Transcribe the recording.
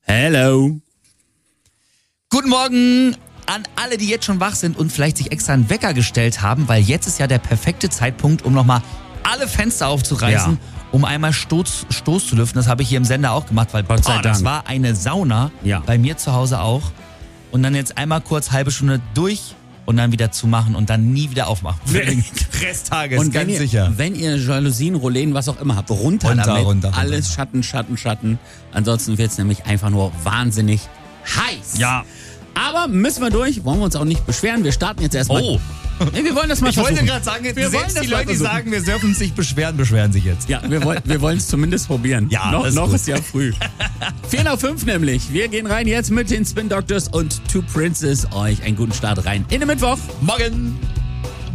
Hello. Guten Morgen an alle, die jetzt schon wach sind und vielleicht sich extra einen Wecker gestellt haben, weil jetzt ist ja der perfekte Zeitpunkt, um nochmal alle Fenster aufzureißen, um einmal Stoß zu lüften. Das habe ich hier im Sender auch gemacht, weil Gott sei Dank. Das war eine Sauna, Ja. bei mir zu Hause auch. Und dann jetzt einmal kurz halbe Stunde durch und dann wieder zumachen und dann nie wieder aufmachen. Für den Resttages, Und ganz sicher. wenn ihr Jalousien, Rollläden, was auch immer habt, runter damit. Runter. Alles Schatten. Ansonsten wird's nämlich einfach nur wahnsinnig heiß. Ja. Aber müssen wir durch, wollen wir uns auch nicht beschweren. Wir starten jetzt erstmal. Oh. Nee, wir wollen das mal Ich versuchen. wollte gerade sagen, Wir wollen selbst das die mal Leute, die versuchen. sagen, wir dürfen sich beschweren sich jetzt. Ja, wir wollen es zumindest probieren. Ja, noch das ist noch gut. ist ja früh. 4:05 nämlich. Wir gehen rein jetzt mit den Spin Doctors und Two Princes. Euch einen guten Start rein in den Mittwoch. Morgen!